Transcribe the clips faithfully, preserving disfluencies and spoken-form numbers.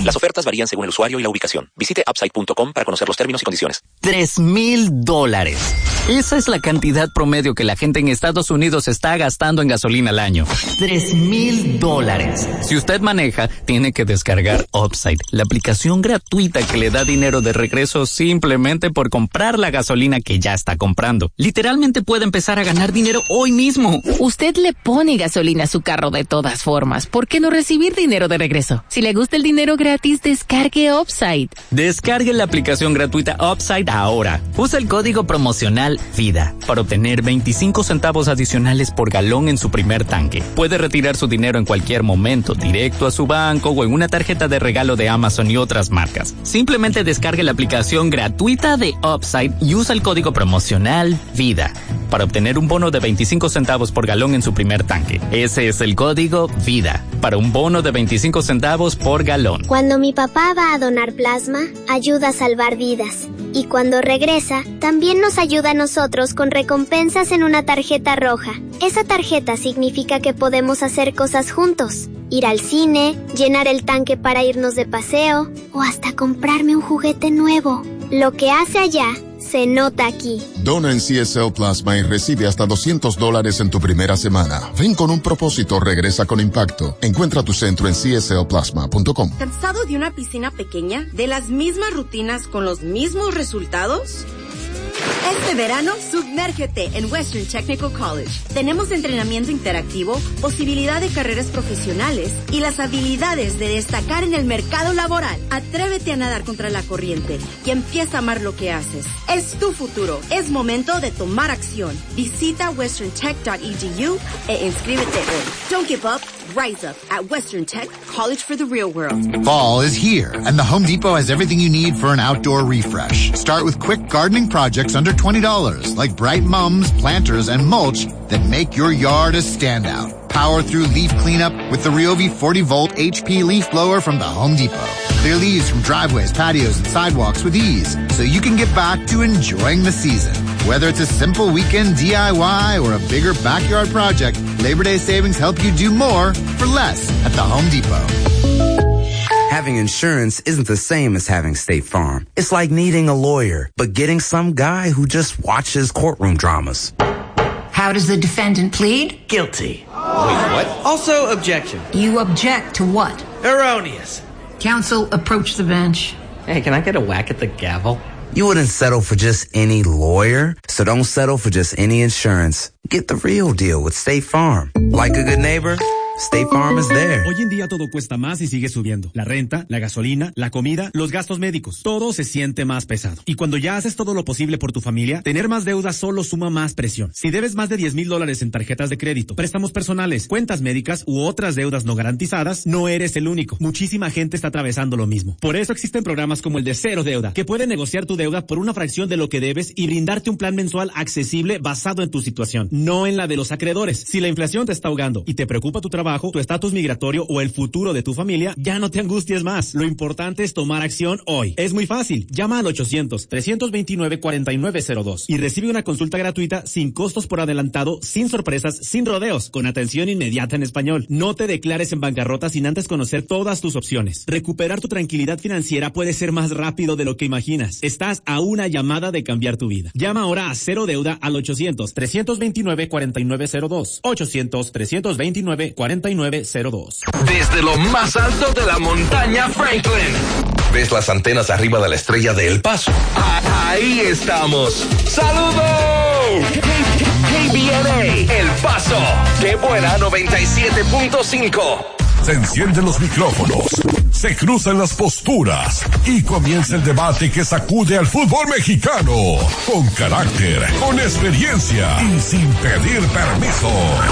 Las ofertas varían según el usuario y la ubicación. Visite upside punto com para conocer los términos y condiciones. Tres mil dólares. Esa es la cantidad promedio que la gente en Estados Unidos está gastando en gasolina al año. Tres mil dólares. Si usted maneja, tiene que descargar Upside, la aplicación gratuita que le da dinero de regreso simplemente por comprar la gasolina que ya está comprando. Literalmente puede empezar a ganar dinero hoy mismo. Usted le pone gasolina a su carro de todas formas. ¿Por qué no recibir dinero de regreso? Si le gusta el dinero gratis, descargue Upside. Descargue la aplicación gratuita Upside ahora. Usa el código promocional VIDA para obtener veinticinco centavos adicionales por galón en su primer tanque. Puede retirar su dinero en cualquier momento, directo a su banco o en una tarjeta de regalo de Amazon y otras marcas. Simplemente descargue la aplicación gratuita de Upside y usa el código promocional VIDA para obtener un bono de veinticinco centavos por galón en su primer tanque. Ese es el código VIDA para un bono de veinticinco centavos por galón. Cuando mi papá va a donar plasma, ayuda a salvar vidas. Y cuando regresa, también nos ayuda a nosotros con recompensas en una tarjeta roja. Esa tarjeta significa que podemos hacer cosas juntos. Ir al cine, llenar el tanque para irnos de paseo, o hasta comprarme un juguete nuevo. Lo que hace allá se nota aquí. Dona en C S L Plasma y recibe hasta doscientos dólares en tu primera semana. Ven con un propósito, regresa con impacto. Encuentra tu centro en C S L plasma punto com. ¿Cansado de una piscina pequeña? ¿De las mismas rutinas con los mismos resultados? Este verano, sumérgete en Western Technical College. Tenemos entrenamiento interactivo, posibilidad de carreras profesionales y las habilidades de destacar en el mercado laboral. Atrévete a nadar contra la corriente y empieza a amar lo que haces. Es tu futuro. Es momento de tomar acción. Visita western tech punto e d u e inscríbete hoy. Don't give up. Rise up at Western Tech, college for the real world. Fall is here, and the Home Depot has everything you need for an outdoor refresh. Start with quick gardening projects under twenty dollars, like bright mums, planters, and mulch that make your yard a standout. Power through leaf cleanup with the Ryobi forty volt H P leaf blower from the Home Depot. Clear leaves from driveways, patios, and sidewalks with ease, so you can get back to enjoying the season. Whether it's a simple weekend D I Y or a bigger backyard project, Labor Day savings help you do more for less at the Home Depot. Having insurance isn't the same as having State Farm. It's like needing a lawyer, but getting some guy who just watches courtroom dramas. How does the defendant plead? Guilty. Wait, what? Also, objection. You object to what? Erroneous. Counsel, approach the bench. Hey, can I get a whack at the gavel? You wouldn't settle for just any lawyer, so don't settle for just any insurance. Get the real deal with State Farm. Like a good neighbor, State Farm is there. Hoy en día todo cuesta más y sigue subiendo. La renta, la gasolina, la comida, los gastos médicos. Todo se siente más pesado. Y cuando ya haces todo lo posible por tu familia, tener más deuda solo suma más presión. Si debes más de diez mil dólares en tarjetas de crédito, préstamos personales, cuentas médicas u otras deudas no garantizadas, no eres el único. Muchísima gente está atravesando lo mismo. Por eso existen programas como el de Cero Deuda, que pueden negociar tu deuda por una fracción de lo que debes y brindarte un plan mensual accesible basado en tu situación, no en la de los acreedores. Si la inflación te está ahogando y te preocupa tu trabajo, tu estatus migratorio o el futuro de tu familia, ya no te angusties más. Lo importante es tomar acción hoy. Es muy fácil. Llama al ochocientos, trescientos veintinueve, cuarenta y nueve cero dos y recibe una consulta gratuita sin costos por adelantado, sin sorpresas, sin rodeos, con atención inmediata en español. No te declares en bancarrota sin antes conocer todas tus opciones. Recuperar tu tranquilidad financiera puede ser más rápido de lo que imaginas. Estás a una llamada de cambiar tu vida. Llama ahora a Cero Deuda al ochocientos, trescientos veintinueve, cuarenta y nueve cero dos. ochocientos, trescientos veintinueve, cuarenta y nueve cero dos. Desde lo más alto de la montaña Franklin. ¿Ves las antenas arriba de la estrella de El Paso? Ahí estamos. ¡Saludos! K B N A El Paso. ¡Qué buena! noventa y siete punto cinco. Se encienden los micrófonos, se cruzan las posturas y comienza el debate que sacude al fútbol mexicano. Con carácter, con experiencia y sin pedir permiso.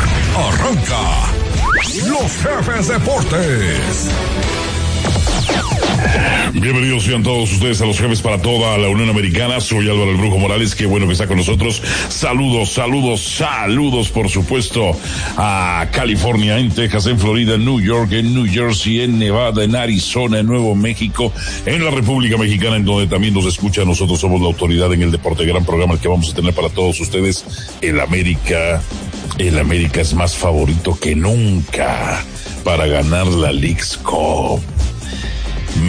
Arranca Los Jefes Deportes. Bienvenidos sean todos ustedes a Los Jefes para toda la Unión Americana. Soy Álvaro el Brujo Morales, qué bueno que está con nosotros. Saludos, saludos, saludos por supuesto a California, en Texas, en Florida, en New York, en New Jersey, en Nevada, en Arizona, en Nuevo México, en la República Mexicana, en donde también nos escucha. Nosotros somos la autoridad en el deporte, gran programa el que vamos a tener para todos ustedes. El América, el América es más favorito que nunca para ganar la Leagues Cup.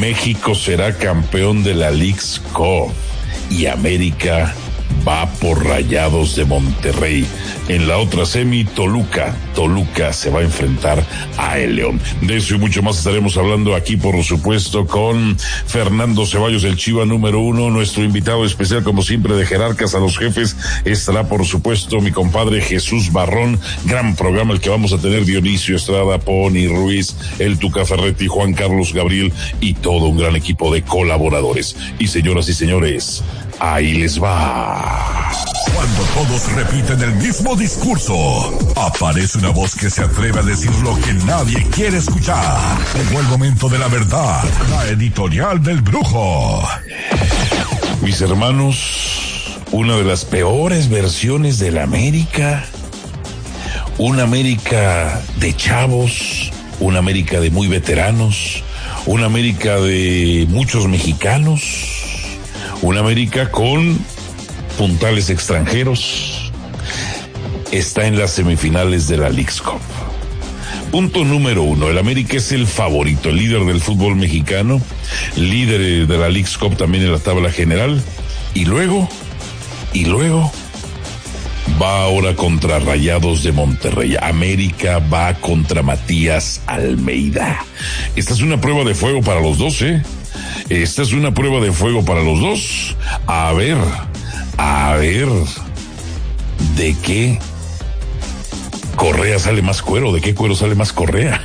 México será campeón de la Leagues Cup y América va por Rayados de Monterrey. En la otra semi, Toluca. Toluca se va a enfrentar a el León. De eso y mucho más estaremos hablando aquí, por supuesto, con Fernando Ceballos, el Chiva número uno, nuestro invitado especial, como siempre, de Jerarcas a los Jefes. Estará, por supuesto, mi compadre Jesús Barrón. Gran programa el que vamos a tener: Dionisio Estrada, Pony Ruiz, el Tuca Ferretti, Juan Carlos Gabriel y todo un gran equipo de colaboradores. Y señoras y señores, ahí les va. Cuando todos repiten el mismo discurso, aparece una voz que se atreve a decir lo que nadie quiere escuchar. Llegó el momento de la verdad, la editorial del Brujo. Mis hermanos, una de las peores versiones de la América, una América de chavos, una América de muy veteranos, una América de muchos mexicanos, una América con puntales extranjeros, está en las semifinales de la Leagues Cup. Punto número uno: el América es el favorito, el líder del fútbol mexicano, líder de la Leagues Cup también en la tabla general, y luego, y luego, va ahora contra Rayados de Monterrey. América va contra Matías Almeida. Esta es una prueba de fuego para los dos, ¿eh? Esta es una prueba de fuego para los dos. A ver, a ver, ¿de qué Correa sale más cuero? ¿De qué cuero sale más Correa?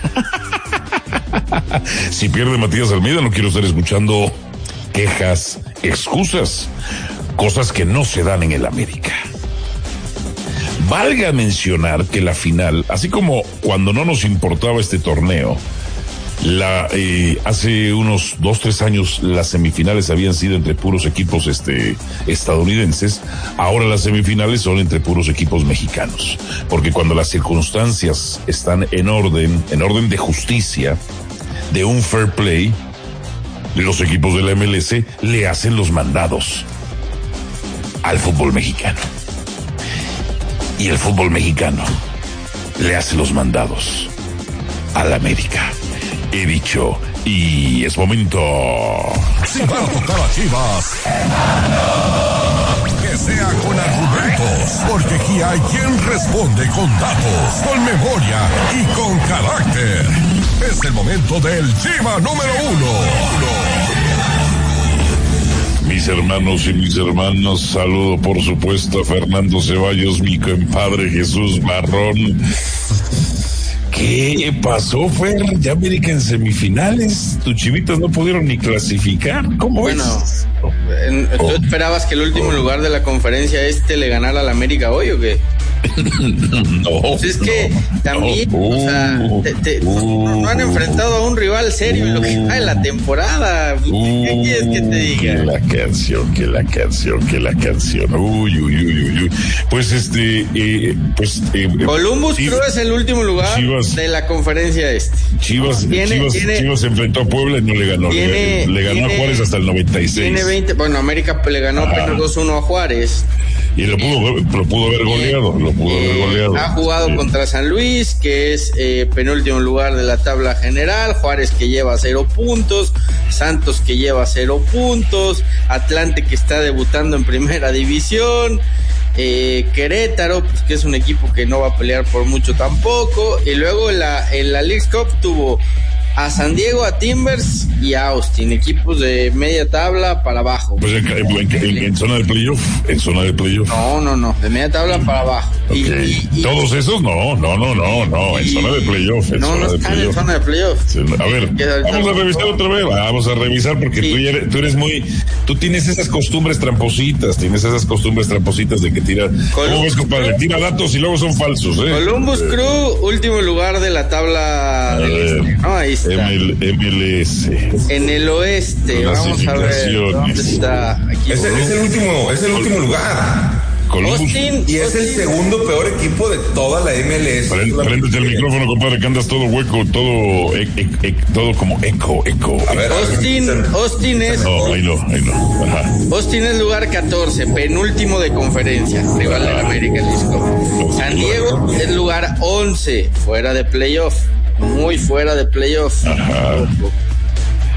Si pierde Matías Almeida, no quiero estar escuchando quejas, excusas, cosas que no se dan en el América. Valga mencionar que la final, así como cuando no nos importaba este torneo, La, eh, hace unos dos, tres años las semifinales habían sido entre puros equipos este, estadounidenses. Ahora las semifinales son entre puros equipos mexicanos. Porque cuando las circunstancias están en orden, en orden de justicia, de un fair play, los equipos de la M L S le hacen los mandados al fútbol mexicano. Y el fútbol mexicano le hace los mandados al América. He dicho, y es momento. Si va a tocar a Chivas, que sea con argumentos, porque aquí hay quien responde con datos, con memoria y con carácter. Es el momento del Chiva número uno. Mis hermanos y mis hermanas, saludo por supuesto a Fernando Ceballos, mi compadre Jesús Marrón. ¿Qué pasó, Fer? Ya América en semifinales. Tus chivitas no pudieron ni clasificar. ¿Cómo bueno, es? En, ¿tú oh. esperabas que el último oh. lugar de la conferencia este le ganara al América hoy o qué? No. Pues es que no, también, no. o sea, te, te, uh, no, no han enfrentado a un rival serio en lo que va en la temporada. Uh, ¿Qué quieres que te diga? Que la canción, que la canción, que la canción. Uy, uy, uy, uy, uy. Pues este, eh, pues. Eh, Columbus Chivas, Crew es el último lugar Chivas, de la conferencia este. Chivas, tiene, Chivas, tiene, Chivas se enfrentó a Puebla y no le ganó. Tiene, le, le ganó tiene, a Juárez hasta el noventa y seis. Tiene veinte, bueno, América le ganó apenas dos uno a Juárez. Y lo pudo, lo pudo haber goleado, lo pudo eh, haber goleado. Ha jugado sí. contra San Luis, que es eh, penúltimo lugar de la tabla general. Juárez, que lleva cero puntos. Santos, que lleva cero puntos. Atlante, que está debutando en primera división. Eh, Querétaro, pues, que es un equipo que no va a pelear por mucho tampoco. Y luego en la, en la Leagues Cup tuvo a San Diego, a Timbers y a Austin, equipos de media tabla para abajo. Pues en, en, en, en zona de playoff, en zona de playoff. No, no, no, de media tabla para abajo. Okay. Y, y, Todos esos no, no, no, no, no, y, en zona de playoff. En no, zona no están de en zona de playoff. A ver, vamos a revisar otra vez, vamos a revisar porque sí. tú, eres, tú eres muy, tú tienes esas costumbres trampositas, tienes esas costumbres trampositas de que tira, Columbus ¿cómo ves, compadre? Tira datos y luego son falsos, ¿eh? Columbus eh. Crew, último lugar de la tabla del este. No, ahí está. M L S. En el oeste, vamos a ver dónde está. Aquí es, el, es el último, es el último lugar. Columbus. Austin, y es Austin. el segundo peor equipo de toda la M L S. Préndete el micrófono, compadre, que andas todo hueco, todo e, e, e, todo como eco, eco. A ver, Austin, Austin es. No, ahí no, ahí no. Ajá. Austin es lugar catorce, penúltimo de conferencia, rival del América Lisco. San Diego es lugar once, fuera de playoff, muy fuera de playoff. Ajá.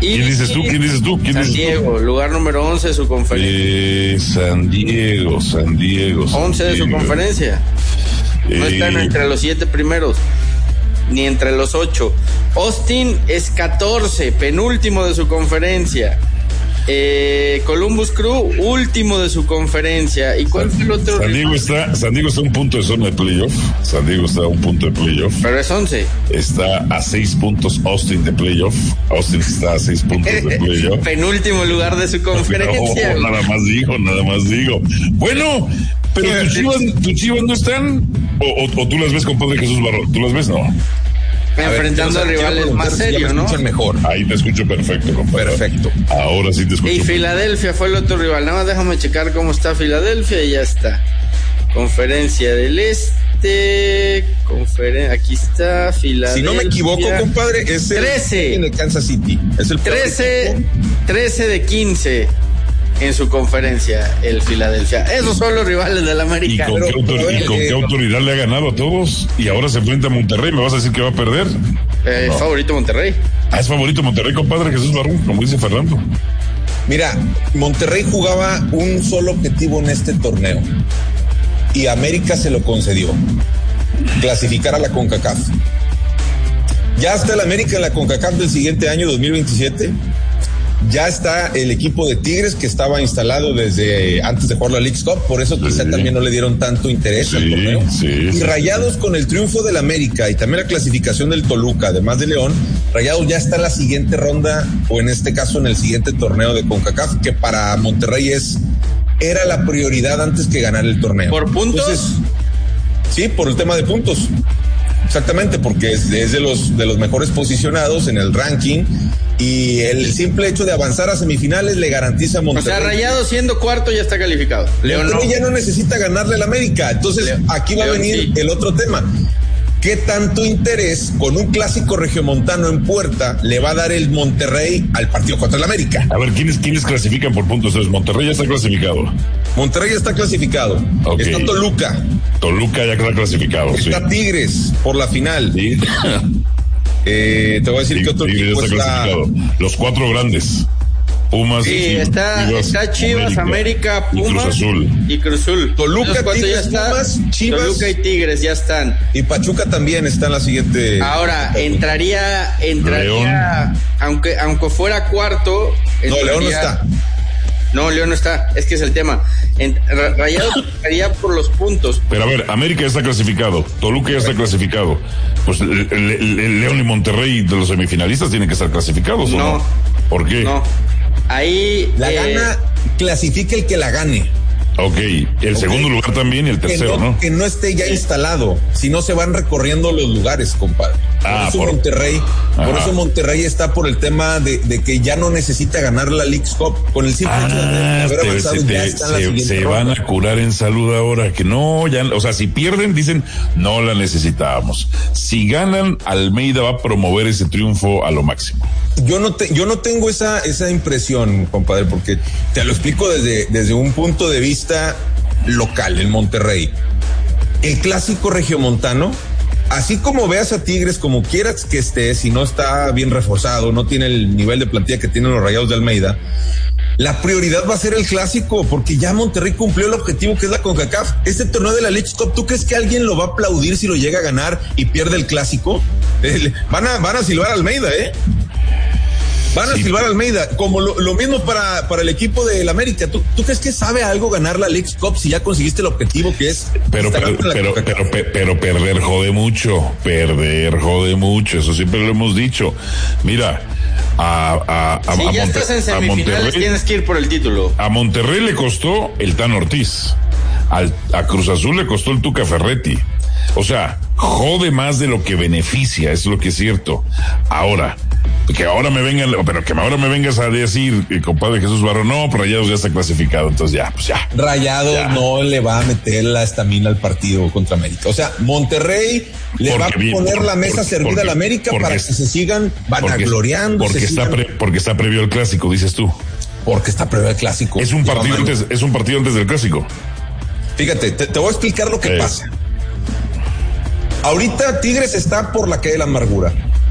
¿Quién dices tú? ¿Quién dices tú? ¿Quién San dices Diego, tú? Lugar número once de su conferencia. Eh, San Diego, San Diego. San once de su Diego. conferencia. No Eh, están entre los siete primeros, ni entre los ocho. Austin es catorce, penúltimo de su conferencia. Eh, Columbus Crew, último de su conferencia. ¿Y cuál fue el otro? San Diego está, San Diego está a un punto de zona de playoff. San Diego está a un punto de playoff. Pero es once. Está a seis puntos Austin de playoff. Austin está a seis puntos de playoff. Penúltimo lugar de su conferencia. No, nada más digo, nada más digo. Bueno, pero tus chivas, tus chivas no están. O, o, o tú las ves, compadre Jesús Barro. ¿Tú las ves? No. Enfrentando a, ver, quiero, quiero rivales más serios, si ¿no? Mejor. Ahí te escucho perfecto, compadre. Perfecto. Ahora sí te escucho. Y Filadelfia fue el otro rival. Nada más déjame checar cómo está Filadelfia y ya está. Conferencia del Este. Conferen... Aquí está Filadelfia. Si no me equivoco, compadre, es el trece. de Kansas City. Es el trece, trece de quince en su conferencia, el Filadelfia. Esos son los rivales del América. ¿Y con, qué, autor- ¿y con qué autoridad le ha ganado a todos? Y ahora se enfrenta a Monterrey. ¿Me vas a decir que va a perder? Eh, no. Es favorito Monterrey. Ah, es favorito Monterrey, compadre Jesús Barrón, como dice Fernando. Mira, Monterrey jugaba un solo objetivo en este torneo y América se lo concedió: clasificar a la CONCACAF. Ya está el América en la CONCACAF del siguiente año, dos mil veintisiete. Ya está el equipo de Tigres, que estaba instalado desde antes de jugar la Leagues Cup, por eso quizá sí. también no le dieron tanto interés sí, al torneo. Sí, y sí. Rayados, con el triunfo del América y también la clasificación del Toluca, además de León, Rayados ya está en la siguiente ronda, o en este caso en el siguiente torneo de CONCACAF, que para Monterrey es era la prioridad antes que ganar el torneo. ¿Por puntos? Entonces, sí, por el tema de puntos. Exactamente, porque es, es de los de los mejores posicionados en el ranking, y el simple hecho de avanzar a semifinales le garantiza a Monterrey. O sea, Rayado siendo cuarto ya está calificado. León no. ya no necesita ganarle al América. Entonces, León, aquí va León, a venir sí. el otro tema. ¿Qué tanto interés con un clásico regiomontano en puerta le va a dar el Monterrey al partido contra el América? A ver, ¿quiénes, quiénes clasifican por puntos? Entonces, Monterrey ya está clasificado. Monterrey ya está clasificado. Okay. Está Toluca. Toluca ya está clasificado, está sí. Tigres por la final. Sí. eh, te voy a decir Tigres, que otro Tigres equipo está está... clasificado. Los cuatro grandes. Pumas, sí, y está, Chivas, está Chivas, América, América Pumas y Cruz Azul. Y Cruz Azul. Toluca, Tigres, ya está, Pumas, Chivas. Toluca y Tigres ya están. Y Pachuca también está en la siguiente. Ahora, entraría, entraría, León. aunque aunque fuera cuarto. No, León no está. No, León no está, es que es el tema. En, Rayado estaría por los puntos. Pero a ver, América ya está clasificado, Toluca ya está clasificado. Pues el, el, el León y Monterrey de los semifinalistas tienen que estar clasificados, ¿o no? no? ¿Por qué? No. Ahí la eh, gana, clasifica el que la gane. Ok, el okay. segundo lugar también y el tercero, que no, ¿no? Que no esté ya instalado, si no se van recorriendo los lugares, compadre. Por ah, eso por... Monterrey, Ajá. por eso Monterrey está por el tema de, de que ya no necesita ganar la Leagues Cup, con el simple ah, hecho de haber te, avanzado se, ya está en la se, siguiente se ronda. Van a curar en salud ahora, que no, ya, o sea, si pierden dicen no la necesitábamos. Si ganan, Almeida va a promover ese triunfo a lo máximo. Yo no te, yo no tengo esa esa impresión, compadre, porque te lo explico desde desde un punto de vista local, en Monterrey. El clásico regiomontano, así como veas a Tigres como quieras que esté, si no está bien reforzado, no tiene el nivel de plantilla que tienen los Rayados de Almeida, la prioridad va a ser el clásico, porque ya Monterrey cumplió el objetivo que es la CONCACAF. Este torneo de la Leagues Cup, ¿tú crees que alguien lo va a aplaudir si lo llega a ganar y pierde el clásico? Eh, van a, van a silbar a Almeida, ¿eh? Van a sí. silbar a Almeida, como lo, lo mismo para, para el equipo del América. ¿Tú, ¿Tú crees que sabe algo ganar la Leagues Cup si ya conseguiste el objetivo que es? Pero, pero, pero, pero, pero, pero perder jode mucho, perder jode mucho, eso siempre lo hemos dicho. Mira, a, a, a, si a, ya Monte, estás en a Monterrey tienes que ir por el título. A Monterrey le costó el Tan Ortiz, al, a Cruz Azul le costó el Tuca Ferretti. O sea, jode más de lo que beneficia, es lo que es cierto. Ahora, que ahora me vengan, pero que ahora me vengas a decir, eh, compadre Jesús Barro, no, pero Rayados ya está clasificado, entonces ya, pues ya. Rayados ya. No le va a meter la estamina al partido contra América. O sea, Monterrey le porque va a poner bien, la mesa porque, servida al América para es, que se sigan vanagloriando. Porque, porque, está pre, porque está previo al clásico, dices tú. Porque está previo al clásico. Es un partido antes, es un partido antes del clásico. Fíjate, te, te voy a explicar lo que eh. pasa. Ahorita Tigres está por la calle de la amargura.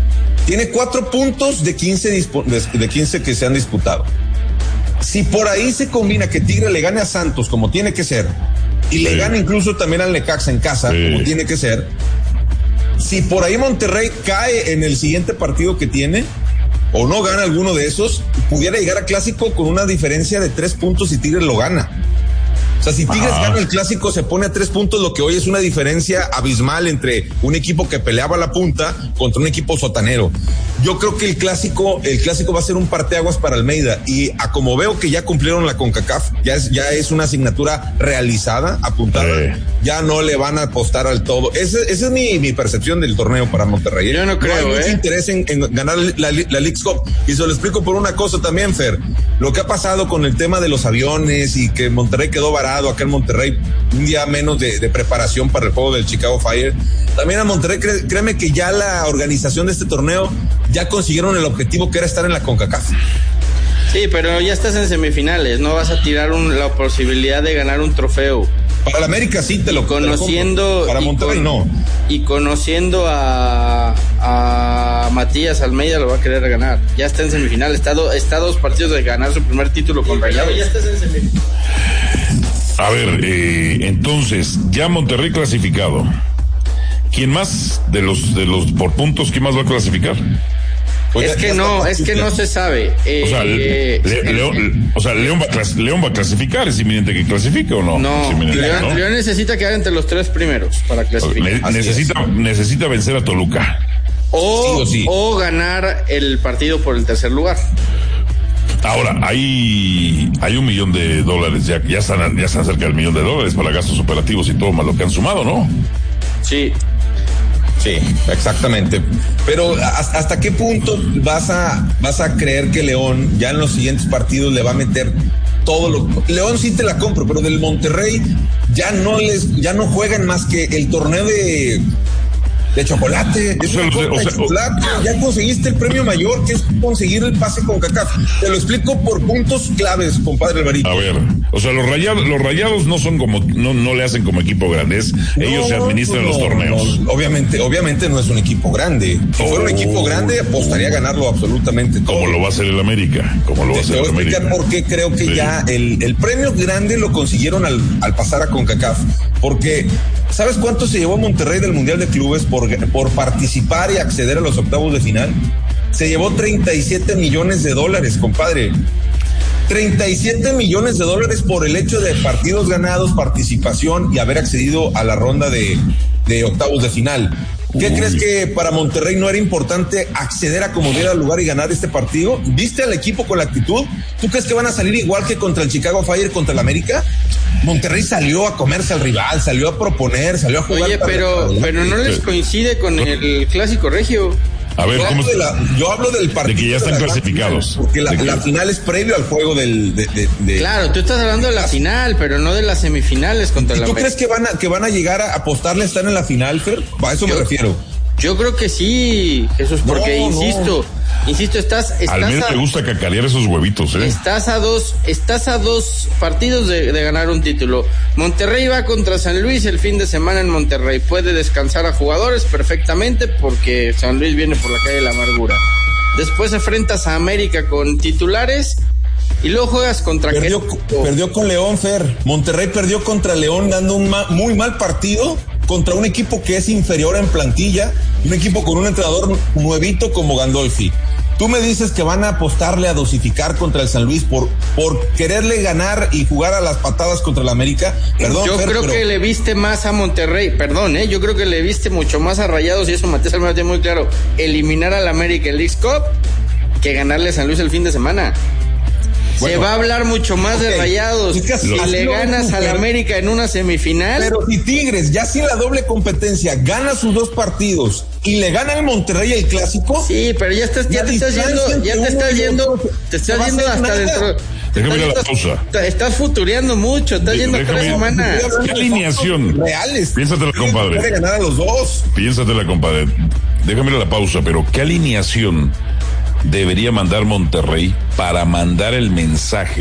Tiene cuatro puntos de quince, dispo, de, de quince que se han disputado. Si por ahí se combina que Tigre le gane a Santos como tiene que ser, y sí. le gane incluso también al Necaxa en casa sí. como tiene que ser, si por ahí Monterrey cae en el siguiente partido que tiene, o no gana alguno de esos, pudiera llegar a Clásico con una diferencia de tres puntos y Tigres lo gana. O sea, si Tigres Ajá. gana el Clásico, se pone a tres puntos, lo que hoy es una diferencia abismal entre un equipo que peleaba a la punta contra un equipo sotanero. Yo creo que el Clásico, el Clásico va a ser un parteaguas para Almeida, y a como veo que ya cumplieron la CONCACAF, ya es, ya es una asignatura realizada, apuntada, sí. ya no le van a apostar al todo. Ese, esa es mi, mi percepción del torneo para Monterrey. Yo no creo, no hay mucho ¿eh? interés en, en ganar la, la Leagues Cup, y se lo explico por una cosa también, Fer. Lo que ha pasado con el tema de los aviones y que Monterrey quedó varado acá en Monterrey, un día menos de, de preparación para el juego del Chicago Fire. También a Monterrey, cré, créeme que ya la organización de este torneo ya consiguieron el objetivo que era estar en la CONCACAF. Sí, pero ya estás en semifinales, no vas a tirar un, la posibilidad de ganar un trofeo. Para el América sí te lo conociendo te lo para Monterrey con, no. Y conociendo a, a Matías Almeida lo va a querer ganar. Ya está en semifinal, está, do, está a dos partidos de ganar su primer título con Rayados. Ya estás en semifinal. A ver, eh, entonces, ya Monterrey clasificado. ¿Quién más de los de los por puntos, quién más va a clasificar? Pues es que no, es que no se sabe. Eh, o sea, le, le, León, o sea León, va a León va a clasificar, ¿es inminente que clasifique o no? No, León, ¿no? León necesita quedar entre los tres primeros para clasificar. Ne- necesita, necesita vencer a Toluca. O, sí o, sí. o ganar el partido por el tercer lugar. Ahora, hay hay un millón de dólares, ya, ya, están, ya están cerca del millón de dólares para gastos operativos y todo más lo que han sumado, ¿no? Sí. Sí, exactamente. Pero ¿hasta, hasta qué punto vas a vas a creer que León ya en los siguientes partidos le va a meter todo lo... León sí te la compro, pero del Monterrey ya no les ya no juegan más que el torneo de de chocolate, de, o sea, o sea, de chocolate. O... ya conseguiste el premio mayor, que es conseguir el pase con CONCACAF. Te lo explico por puntos claves, compadre Alvarito. A ver, o sea, los rayados, los rayados no son como, no, no le hacen como equipo grande, es, no, ellos se administran no, los torneos. No, obviamente, obviamente no es un equipo grande. Si oh. fuera un equipo grande, apostaría a ganarlo absolutamente todo. Como lo va a hacer el América, como lo va a hacer el América. Te voy a explicar por qué creo que sí. ya el, el premio grande lo consiguieron al, al pasar a CONCACAF, porque ¿sabes cuánto se llevó Monterrey del Mundial de Clubes por, por participar y acceder a los octavos de final? Se llevó treinta y siete millones de dólares, compadre. treinta y siete millones de dólares por el hecho de partidos ganados, participación y haber accedido a la ronda de, de octavos de final. ¿Qué Uy. crees que para Monterrey no era importante acceder a como diera lugar y ganar este partido? ¿Viste al equipo con la actitud? ¿Tú crees que van a salir igual que contra el Chicago Fire, contra el América? Monterrey salió a comerse al rival, salió a proponer, salió a jugar. Oye, pero, pero no les coincide con el clásico regio. A ver, yo, ¿cómo hablo de la, yo hablo del partido. De que ya están de clasificados. Final, porque la, la final es previo al juego del. De, de, de, claro, tú estás hablando de la final, pero no de las semifinales contra la. ¿Tú crees que van a que van a llegar a apostarle a estar en la final, Fer? A eso yo, me refiero. Yo creo que sí, Jesús, porque no, insisto, no. insisto, estás. estás Al menos te gusta cacarear esos huevitos, ¿eh? Estás a dos, estás a dos partidos de, de ganar un título. Monterrey va contra San Luis el fin de semana en Monterrey. Puede descansar a jugadores perfectamente porque San Luis viene por la calle de la amargura. Después enfrentas a América con titulares y luego juegas contra... Perdió, perdió con León, Fer. Monterrey perdió contra León dando un ma, muy mal partido contra un equipo que es inferior en plantilla, un equipo con un entrenador nuevito como Gandolfi. Tú me dices que van a apostarle a dosificar contra el San Luis por, por quererle ganar y jugar a las patadas contra el América. Perdón, yo Fer, creo pero... que le viste más a Monterrey, perdón, eh, yo creo que le viste mucho más a Rayados, y eso Matías Almeida tiene muy claro, eliminar al América en Leagues Cup que ganarle a San Luis el fin de semana. Bueno, se va a hablar mucho más okay. de Rayados es que si le ganas al América en una semifinal. Pero si Tigres, ya sin la doble competencia, gana sus dos partidos y le gana el Monterrey el clásico. Sí, pero ya estás, ya te estás yendo, ya te estás yendo, te estás yendo hasta dentro. Déjame ir a la pausa. Estás futureando mucho, estás yendo a tres semanas. ¿Qué alineación? Reales. Piénsatela, compadre. Puede ganar a los dos. Piénsatela, compadre. Déjame ir a la pausa, pero ¿qué alineación debería mandar Monterrey para mandar el mensaje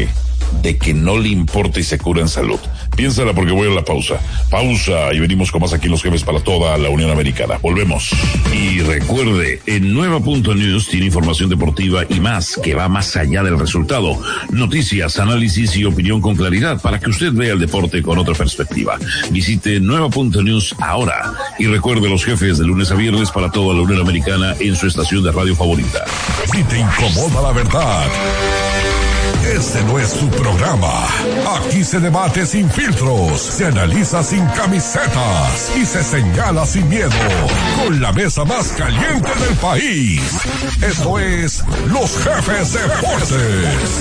de que no le importa y se cura en salud. Piénsala porque voy a la pausa. Pausa y venimos con más aquí en Los Jefes para toda la Unión Americana. Volvemos. Y recuerde, en Nueva Punto News tiene información deportiva y más que va más allá del resultado. Noticias, análisis y opinión con claridad para que usted vea el deporte con otra perspectiva. Visite Nueva Punto News ahora. Y recuerde, Los Jefes de lunes a viernes para toda la Unión Americana en su estación de radio favorita. Si te incomoda la verdad, este no es su programa. Aquí se debate sin filtros, se analiza sin camisetas y se señala sin miedo. Con la mesa más caliente del país. Esto es Los Jefes Deportes.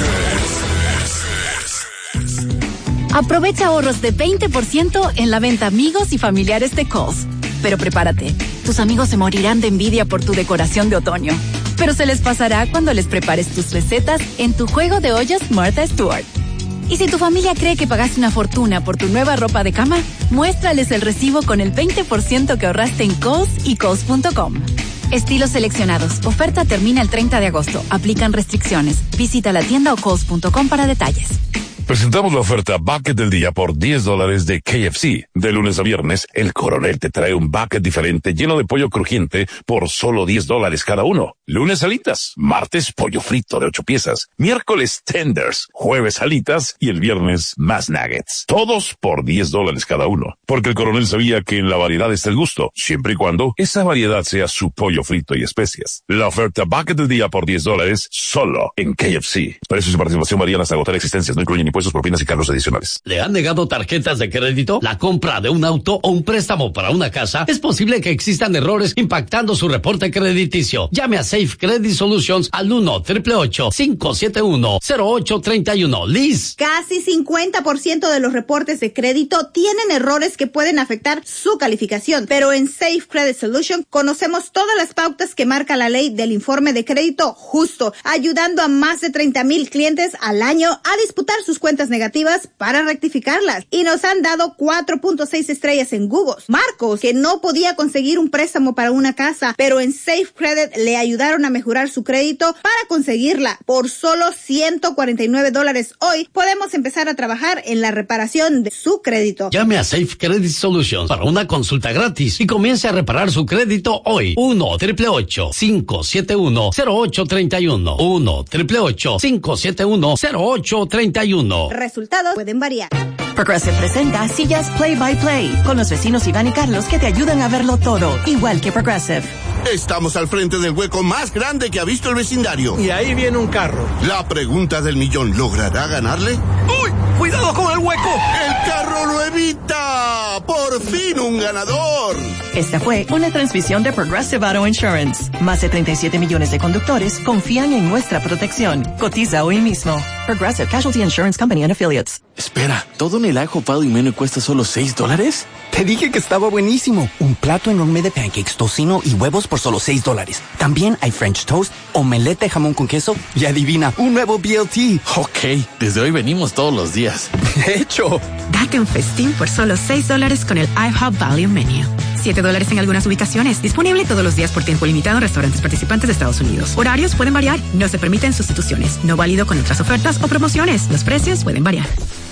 Aprovecha ahorros de veinte por ciento en la venta amigos y familiares de Kohl's. Pero prepárate, tus amigos se morirán de envidia por tu decoración de otoño. Pero se les pasará cuando les prepares tus recetas en tu juego de ollas Martha Stewart. Y si tu familia cree que pagaste una fortuna por tu nueva ropa de cama, muéstrales el recibo con el veinte por ciento que ahorraste en Kohl's y Kohl's punto com. Estilos seleccionados. Oferta termina el treinta de agosto. Aplican restricciones. Visita la tienda o Kohl's punto com para detalles. Presentamos la oferta Bucket del día por diez dólares de K F C. De lunes a viernes, el Coronel te trae un bucket diferente lleno de pollo crujiente por solo diez dólares cada uno. Lunes alitas, martes pollo frito de ocho piezas, miércoles tenders, jueves alitas y el viernes más nuggets. Todos por diez dólares cada uno. Porque el Coronel sabía que en la variedad está el gusto, siempre y cuando esa variedad sea su pollo frito y especias. La oferta Bucket del día por diez dólares solo en K F C. Precios y participación varían hasta agotar existencias, no incluyen impuestos, propinas y cargos adicionales. ¿Le han negado tarjetas de crédito? ¿La compra de un auto o un préstamo para una casa? Es posible que existan errores impactando su reporte crediticio. Llame a Safe Credit Solutions al uno, ocho ocho ocho, cinco siete uno, cero ocho tres uno. Liz. Casi cincuenta por ciento de los reportes de crédito tienen errores que pueden afectar su calificación, pero en Safe Credit Solutions conocemos todas las pautas que marca la ley del informe de crédito justo, ayudando a más de treinta mil clientes al año a disputar sus cuentas negativas para rectificarlas, y nos han dado cuatro punto seis estrellas en Google. Marcos, que no podía conseguir un préstamo para una casa, pero en Safe Credit le ayudaron a mejorar su crédito para conseguirla. Por solo ciento cuarenta y nueve dólares hoy podemos empezar a trabajar en la reparación de su crédito. Llame a Safe Credit Solutions para una consulta gratis y comience a reparar su crédito hoy. uno, ocho ocho ocho, cinco siete uno, cero ocho tres uno. uno, ocho ocho ocho, cinco siete uno, cero ocho tres uno. Resultados pueden variar. Progressive presenta Sillas Play by Play con los vecinos Iván y Carlos que te ayudan a verlo todo, igual que Progressive. Estamos al frente del hueco más grande que ha visto el vecindario. Y ahí viene un carro. La pregunta del millón, ¿logrará ganarle? ¡Uy! ¡Cuidado con el hueco! ¡El carro lo evita! ¡Por fin un ganador! Esta fue una transmisión de Progressive Auto Insurance. Más de treinta y siete millones de conductores confían en nuestra protección. Cotiza hoy mismo. Progressive Casualty Insurance Company and Affiliates. Espera, ¿todo en el ajo Pado y Menú cuesta solo seis dólares? Te dije que estaba buenísimo. Un plato enorme de pancakes, tocino y huevos por solo seis dólares. También hay French toast, omelette de jamón con queso y adivina, un nuevo B L T. Ok, desde hoy venimos todos los días. ¡Hecho! Date un festín por solo seis dólares con el IHOP Value Menu. siete dólares en algunas ubicaciones. Disponible todos los días por tiempo limitado en restaurantes participantes de Estados Unidos. Horarios pueden variar. No se permiten sustituciones. No válido con otras ofertas o promociones. Los precios pueden variar.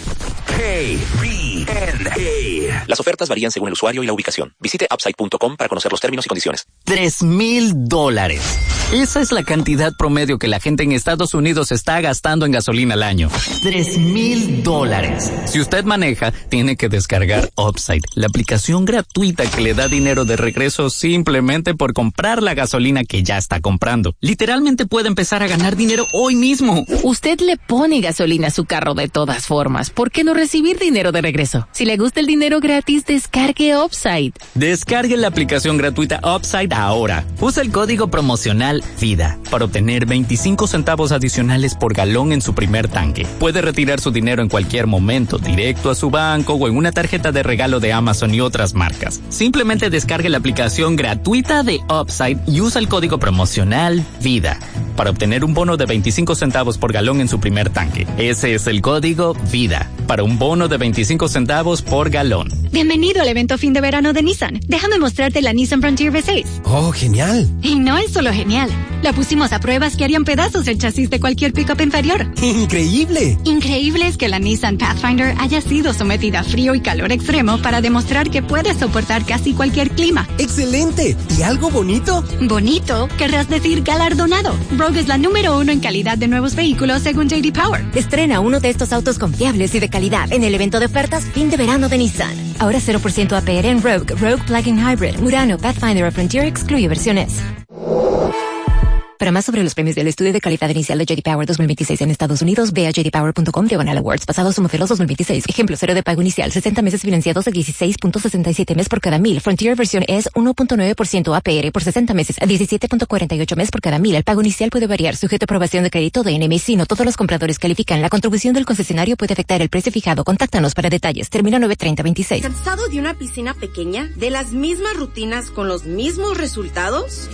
K B N A. Las ofertas varían según el usuario y la ubicación. Visite upside punto com para conocer los términos y condiciones. Tres mil dólares. Esa es la cantidad promedio que la gente en Estados Unidos está gastando en gasolina al año. Tres mil dólares. Si usted maneja, tiene que descargar Upside, la aplicación gratuita que le da dinero de regreso simplemente por comprar la gasolina que ya está comprando. Literalmente puede empezar a ganar dinero hoy mismo. Usted le pone gasolina a su carro de todas formas. ¿Por qué no recibir dinero de regreso? Si le gusta el dinero gratis, descargue Upside. Descargue la aplicación gratuita Upside ahora. Usa el código promocional VIDA para obtener veinticinco centavos adicionales por galón en su primer tanque. Puede retirar su dinero en cualquier momento, directo a su banco o en una tarjeta de regalo de Amazon y otras marcas. Simplemente descargue la aplicación gratuita de Upside y usa el código promocional VIDA para obtener un bono de veinticinco centavos por galón en su primer tanque. Ese es el código VIDA para un bono de veinticinco centavos por galón. Bienvenido al evento fin de verano de Nissan. Déjame mostrarte la Nissan Frontier V seis. Oh, genial. Y no es solo genial. La pusimos a pruebas que harían pedazos el chasis de cualquier pick-up inferior. ¡Increíble! Increíble es que la Nissan Pathfinder haya sido sometida a frío y calor extremo para demostrar que puede soportar casi cualquier clima. ¡Excelente! ¿Y algo bonito? ¿Bonito? Querrás decir galardonado. Rogue es la número uno en calidad de nuevos vehículos según J D Power. Estrena uno de estos autos confiables y de calidad en el evento de ofertas fin de verano de Nissan. Ahora cero por ciento A P R en Rogue, Rogue Plug-in Hybrid, Murano, Pathfinder o Frontier excluye versiones. Para más sobre los premios del estudio de calidad inicial de J D Power dos mil veintiséis en Estados Unidos, ve a j d power punto com diagonal awards, pasados o modelos dos mil veintiséis. Ejemplo, cero de pago inicial, sesenta meses financiados a dieciséis punto sesenta y siete mes por cada mil. Frontier versión es uno punto nueve por ciento A P R por sesenta meses a diecisiete punto cuarenta y ocho mes por cada mil. El pago inicial puede variar, sujeto a aprobación de crédito de N M C. No todos los compradores califican. La contribución del concesionario puede afectar el precio fijado. Contáctanos para detalles. Termina nueve treinta veintiséis. ¿Cansado de una piscina pequeña? ¿De las mismas rutinas con los mismos resultados?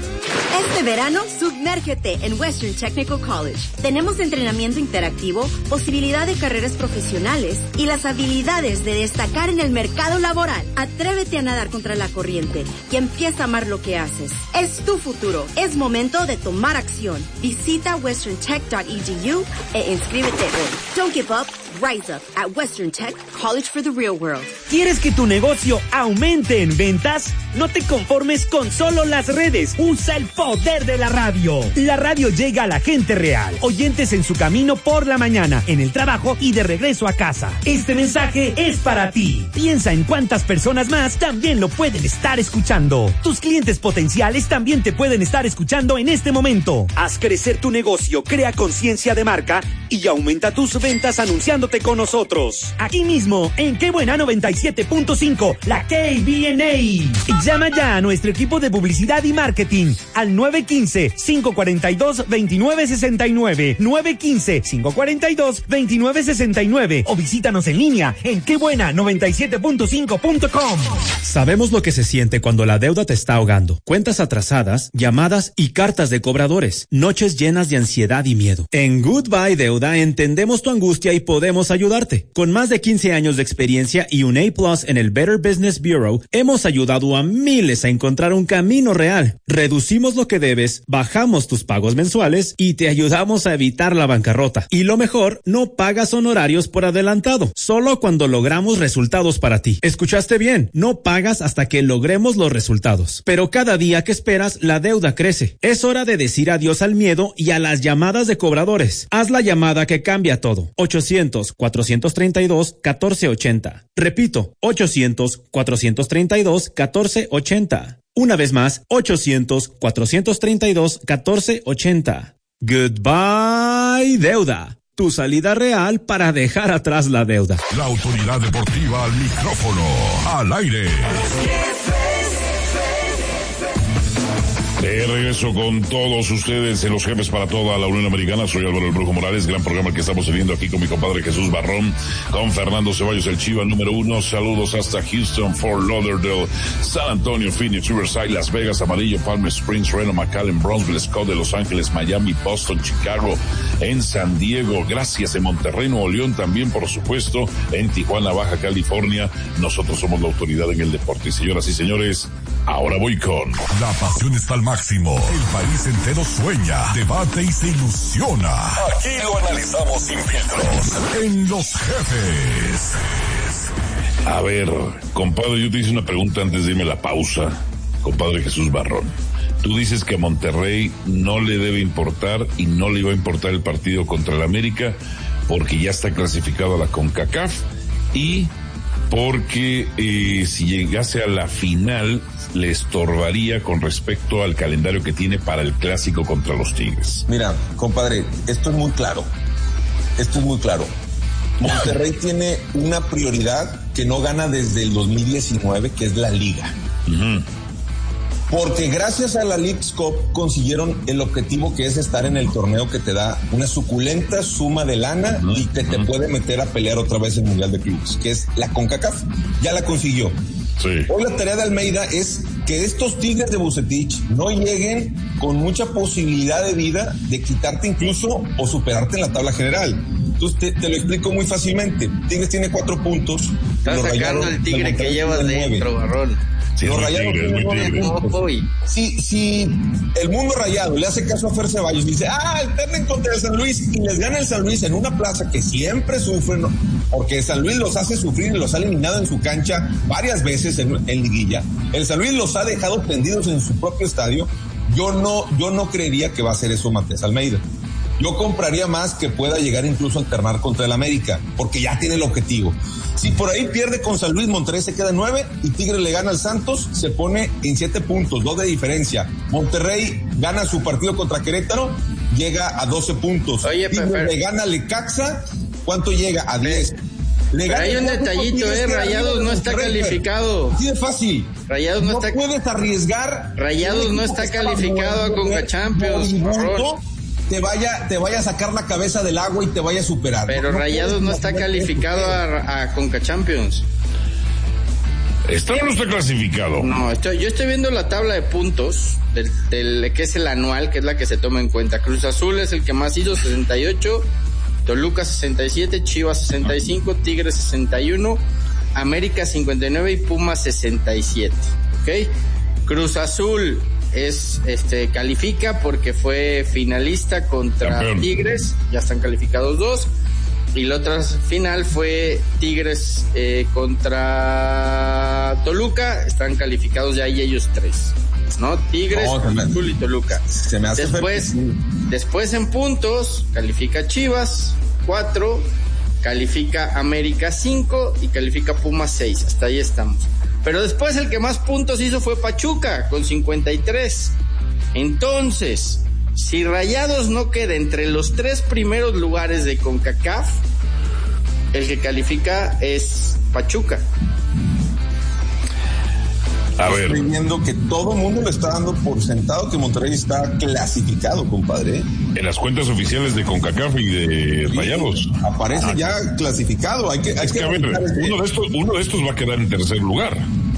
Este verano, sumérgete en Western Technical College. Tenemos entrenamiento interactivo, posibilidad de carreras profesionales y las habilidades de destacar en el mercado laboral. Atrévete a nadar contra la corriente y empieza a amar lo que haces. Es tu futuro. Es momento de tomar acción. Visita western tech punto e d u e inscríbete hoy. Don't give up. Rise up at Western Tech College for the Real World. ¿Quieres que tu negocio aumente en ventas? No te conformes con solo las redes. Usa el poder de la radio. La radio llega a la gente real. Oyentes en su camino por la mañana, en el trabajo y de regreso a casa. Este mensaje es para ti. Piensa en cuántas personas más también lo pueden estar escuchando. Tus clientes potenciales también te pueden estar escuchando en este momento. Haz crecer tu negocio, crea conciencia de marca y aumenta tus ventas anunciándote con nosotros. Aquí mismo, en Qué Buena noventa y siete punto cinco, la K B N A. Llama ya a nuestro equipo de publicidad y marketing al nueve uno cinco, cinco cuatro dos, dos nueve seis nueve, nueve uno cinco, cinco cuatro dos, dos nueve seis nueve o visítanos en línea en qué buena noventa y siete punto cinco punto com. Sabemos lo que se siente cuando la deuda te está ahogando. Cuentas atrasadas, llamadas y cartas de cobradores. Noches llenas de ansiedad y miedo. En Goodbye Deuda entendemos tu angustia y podemos ayudarte. Con más de quince años de experiencia y un A plus en el Better Business Bureau, hemos ayudado a miles a encontrar un camino real. Reducimos lo que debes, bajamos tus pagos mensuales y te ayudamos a evitar la bancarrota. Y lo mejor, no pagas honorarios por adelantado, solo cuando logramos resultados para ti. ¿Escuchaste bien? No pagas hasta que logremos los resultados. Pero cada día que esperas, la deuda crece. Es hora de decir adiós al miedo y a las llamadas de cobradores. Haz la llamada que cambia todo. ochocientos, cuatrocientos treinta y dos, catorce ochenta. Repito, ochocientos, cuatrocientos treinta y dos, catorce ochenta. Una vez más, ochocientos, cuatrocientos treinta y dos, catorce ochenta. Goodbye, deuda. Tu salida real para dejar atrás la deuda. La autoridad deportiva al micrófono, al aire. De regreso con todos ustedes en Los Jefes para toda la Unión Americana. Soy Álvaro el Brujo Morales, gran programa que estamos teniendo aquí con mi compadre Jesús Barrón, con Fernando Ceballos, el Chiva número uno. Saludos hasta Houston, Fort Lauderdale, San Antonio, Phoenix, Riverside, Las Vegas, Amarillo, Palm Springs, Reno, McAllen, Bronzeville, Scott de Los Ángeles, Miami, Boston, Chicago, en San Diego. Gracias en Monterrey, Nuevo León, también por supuesto en Tijuana, Baja California. Nosotros somos la autoridad en el deporte. Y señoras y señores, ahora voy con... La pasión está al máximo. El país entero sueña, debate y se ilusiona. Aquí lo analizamos sin filtros. En Los Jefes. A ver, compadre, yo te hice una pregunta antes de irme a la pausa. Compadre Jesús Barrón, tú dices que a Monterrey no le debe importar y no le iba a importar el partido contra el América porque ya está clasificado a la CONCACAF y porque eh, si llegase a la final le estorbaría con respecto al calendario que tiene para el clásico contra los Tigres. Mira, compadre, esto es muy claro. Esto es muy claro. Monterrey tiene una prioridad que no gana desde el dos mil diecinueve, que es la Liga. Uh-huh. Porque gracias a la Leagues Cup consiguieron el objetivo que es estar en el torneo que te da una suculenta suma de lana uh-huh. y que te uh-huh. puede meter a pelear otra vez el Mundial de Clubes, que es la CONCACAF. Ya la consiguió. Sí. Hoy la tarea de Almeida es que estos Tigres de Bucetich no lleguen con mucha posibilidad de vida de quitarte incluso o superarte en la tabla general. Entonces te, te lo explico muy fácilmente. Tigres tiene cuatro puntos. Estás sacando el Tigre que llevas dentro, Barrón. Sí, los Rayados tigre, tienen nueve puntos. Si, si el mundo rayado le hace caso a Fer Ceballos y dice, ah, alternen contra el San Luis, y les gana el San Luis en una plaza que siempre sufren, ¿no? Porque San Luis los hace sufrir y los ha eliminado en su cancha varias veces en, en liguilla. El San Luis los ha dejado tendidos en su propio estadio. Yo no, yo no creería que va a hacer eso Matías Almeida. Yo compraría más que pueda llegar incluso a alternar contra el América, porque ya tiene el objetivo. Si por ahí pierde con San Luis, Monterrey se queda en nueve y Tigre le gana al Santos, se pone en siete puntos, dos de diferencia. Monterrey gana su partido contra Querétaro, llega a doce puntos. Oye, Tigre pero, le gana al Necaxa, ¿cuánto llega? A diez. Le pero hay un detallito, eh, Rayados no está calificado. Así de fácil. Rayados no, no está. puedes arriesgar. Rayados no está calificado a Conca Champions. Te vaya, te vaya a sacar la cabeza del agua y te vaya a superar. Pero no, Rayados no está calificado a, a Conca Champions. ¿Está o no está clasificado? No, estoy, yo estoy viendo la tabla de puntos del, del que es el anual, que es la que se toma en cuenta. Cruz Azul es el que más hizo, sesenta y ocho, Toluca sesenta y siete, Chivas sesenta y cinco, Tigres sesenta y uno, América cincuenta y nueve y Pumas sesenta y siete. ¿Ok? Cruz Azul es este califica porque fue finalista contra Campeón. Tigres, ya están calificados dos, y la otra final fue Tigres eh, contra Toluca, están calificados ya ahí ellos tres, ¿no? Tigres, no, Azul y Toluca. Se me hace después, después en puntos califica Chivas cuatro, califica América cinco y califica Pumas seis, hasta ahí estamos. Pero después el que más puntos hizo fue Pachuca, con cincuenta y tres. Entonces, si Rayados no queda entre los tres primeros lugares de CONCACAF, el que califica es Pachuca. A ver. Estoy viendo que todo el mundo le está dando por sentado que Monterrey está clasificado, compadre. En las cuentas oficiales de CONCACAF y de sí, Rayados. Aparece ah, ya clasificado. Hay que, hay es que, que a ver, uno de estos, uno de estos va a quedar en tercer lugar.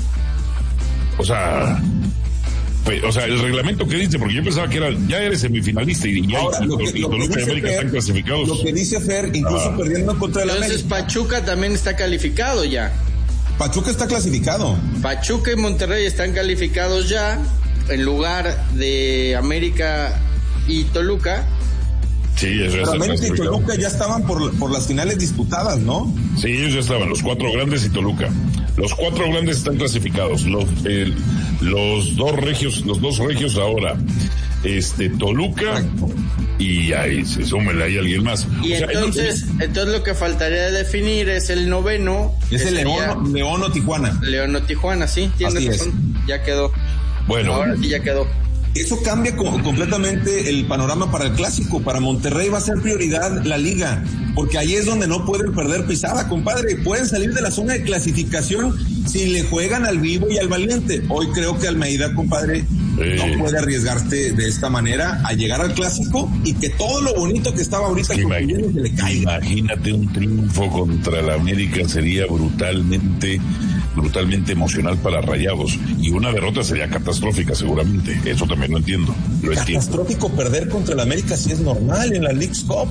O sea, pues, o sea, el reglamento que dice, porque yo pensaba que era, ya eres semifinalista y ya Ahora, lo que, y lo que Toluca y América Fer, están clasificados. Lo que dice Fer, incluso ah. perdiendo contra el Entonces, América. Pachuca también está calificado ya. Pachuca está clasificado. Pachuca y Monterrey están calificados ya, en lugar de América y Toluca. Sí, eso Pero América y Toluca ya estaban por, por las finales disputadas, ¿no? Sí, ellos ya estaban, los cuatro grandes y Toluca. Los cuatro grandes están clasificados. Los, eh, los dos regios, los dos regios ahora, este, Toluca. Correcto. Y ahí se súmele ahí alguien más. Y o sea, entonces, ellos... entonces lo que faltaría de definir es el noveno. Es el León, León o Tijuana. León o Tijuana, sí, tienes razón. Ya quedó. Bueno. Ahora sí ya quedó. Eso cambia co- completamente el panorama para el clásico. Para Monterrey va a ser prioridad la liga, porque ahí es donde no pueden perder pisada, compadre. Pueden salir de la zona de clasificación si le juegan al vivo y al valiente. Hoy creo que Almeida, compadre, sí. no puede arriesgarse de esta manera a llegar al clásico y que todo lo bonito que estaba ahorita es que imagínate, se le caiga. Imagínate un triunfo contra el América, sería brutalmente brutalmente emocional para Rayados, y una derrota sería catastrófica seguramente. Eso también lo entiendo. Lo catastrófico entiendo. Perder contra el América sí es normal en la Leagues Cup.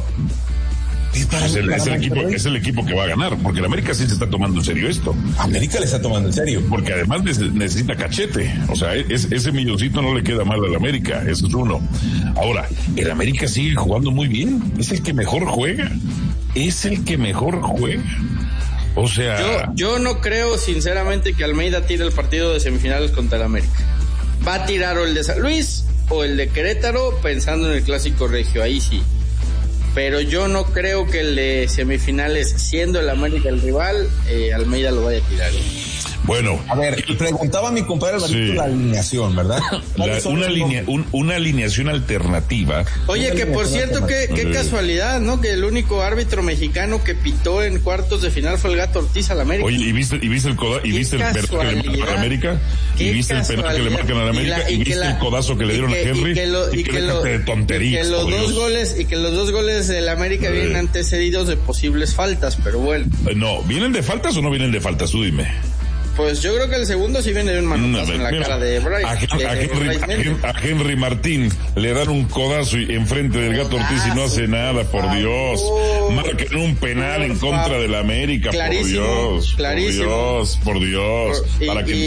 Es, para es, el, es, el equipo, es el equipo que va a ganar, porque el América sí se está tomando en serio esto. América le está tomando en serio. Porque además necesita cachete. O sea, es, ese milloncito no le queda mal al América, eso es uno. Ahora, el América sigue jugando muy bien. Es el que mejor juega. Es el que mejor juega. O sea... Yo, yo no creo sinceramente que Almeida tire el partido de semifinales contra el América. Va a tirar o el de San Luis o el de Querétaro pensando en el clásico regio, ahí sí. Pero yo no creo que el de semifinales, siendo el América el rival, eh, Almeida lo vaya a tirar. Bueno. A ver, preguntaba a mi compadre Alvarito sí. la alineación, ¿verdad? La, una, alinea, un, una alineación alternativa. Oye, que por cierto, qué, qué casualidad, ¿no? Que el único árbitro mexicano que pitó en cuartos de final fue el Gato Ortiz al América. Oye, ¿y viste, y viste el, coda, y viste el penal que le marcan a América? ¿Y viste el penal que le marcan a América? ¿Y, la, y, ¿Y viste la, el codazo que le dieron que, a Henry? Y que, lo, y y que, lo, de tonterías, y que los dos goles y que los dos goles del América sí. vienen antecedidos de posibles faltas, pero bueno. No, ¿vienen de faltas o no vienen de faltas? Tú dime. Pues yo creo que el segundo sí viene de un manotazo no, en la mira, cara de Bryce. A, a, Henry, a, Henry, a Henry Martín le dan un codazo y enfrente del Gato Ortiz y no hace nada, por Dios. Marcan un penal en contra del América, por Dios. Clarísimo. Por Dios, por Dios. Por, y, para que, y,